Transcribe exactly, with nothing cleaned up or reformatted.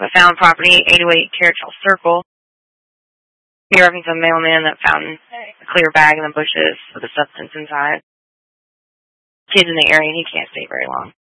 But found property, eight oh eight Carroll Circle. He referenced a mailman that found a clear bag in the bushes with a substance inside. Kids in the area, he can't stay very long.